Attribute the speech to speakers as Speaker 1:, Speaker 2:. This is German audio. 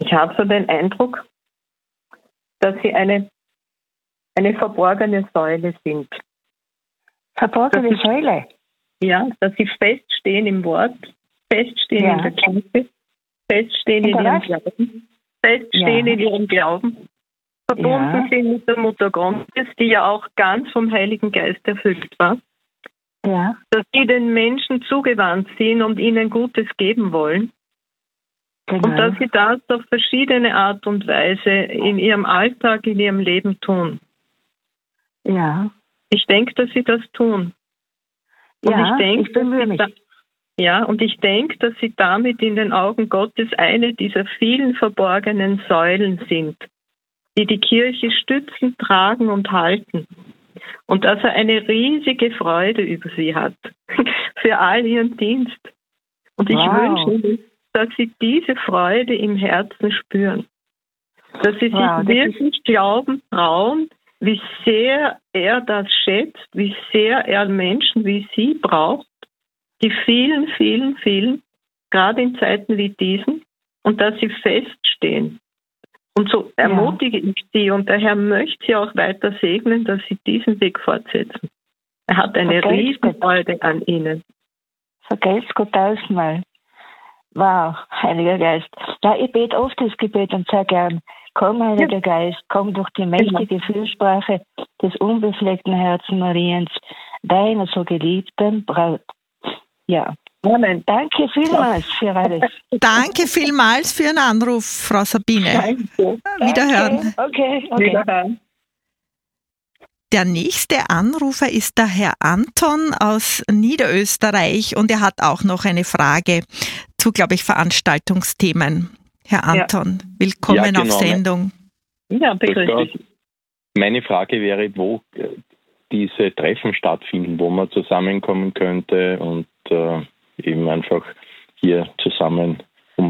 Speaker 1: Ich habe so den Eindruck, dass Sie eine verborgene Säule sind.
Speaker 2: Verborgene Säule?
Speaker 1: Ja, dass Sie feststehen im Wort, feststehen in der Kirche, feststehen in Ihrem Glauben, feststehen in Ihrem Glauben, verbunden sind mit der Mutter Gottes, die ja auch ganz vom Heiligen Geist erfüllt war. Ja. Dass Sie den Menschen zugewandt sind und ihnen Gutes geben wollen. Genau. Und dass Sie das auf verschiedene Art und Weise in Ihrem Alltag, in Ihrem Leben tun. Ja. Ich denke, dass Sie das tun. Und ich bemühe mich. Und ich denke, dass Sie damit in den Augen Gottes eine dieser vielen verborgenen Säulen sind, die die Kirche stützen, tragen und halten. Und dass er eine riesige Freude über Sie hat, für all Ihren Dienst. Und ich wünsche Ihnen, dass Sie diese Freude im Herzen spüren. Dass Sie sich wirklich glauben, trauen, wie sehr er das schätzt, wie sehr er Menschen wie Sie braucht, die vielen, vielen, vielen, gerade in Zeiten wie diesen, und dass Sie feststehen. Und so ermutige ich Sie, und der Herr möchte Sie auch weiter segnen, dass Sie diesen Weg fortsetzen. Er hat eine riesige Freude an Ihnen.
Speaker 2: Vergelt's Gott tausendmal. Wow, Heiliger Geist. Ja, ich bete oft das Gebet und sehr gern. Komm, Heiliger Geist, komm durch die mächtige Fürsprache des unbefleckten Herzens Mariens, deiner so geliebten Braut. Ja. Amen. Danke vielmals für alles.
Speaker 3: Danke vielmals für Ihren Anruf, Frau Sabine.
Speaker 1: Danke.
Speaker 3: Wiederhören.
Speaker 2: Okay.
Speaker 1: Wiederhören.
Speaker 3: Der nächste Anrufer ist der Herr Anton aus Niederösterreich und er hat auch noch eine Frage zu, glaube ich, Veranstaltungsthemen. Herr Anton, willkommen auf Sendung.
Speaker 1: Ja, bitte.
Speaker 4: Meine Frage wäre, wo diese Treffen stattfinden, wo man zusammenkommen könnte und eben einfach hier zusammen